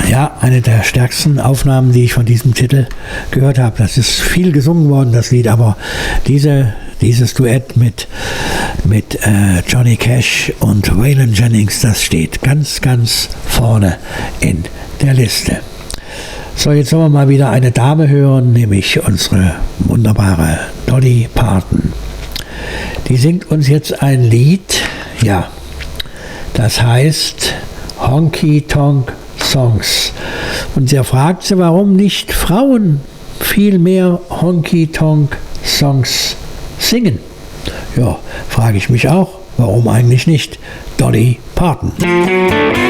Ja, eine der stärksten Aufnahmen, die ich von diesem Titel gehört habe. Das ist viel gesungen worden, das Lied, aber dieses Duett mit Johnny Cash und Waylon Jennings, das steht ganz, ganz vorne in der Liste. So, jetzt sollen wir mal wieder eine Dame hören, nämlich unsere wunderbare Dolly Parton. Die singt uns jetzt ein Lied, ja, das heißt Honky Tonk Songs. Und sie fragt sie, warum nicht Frauen viel mehr Honky Tonk Songs singen? Ja, frage ich mich auch, warum eigentlich nicht? Dolly Parton.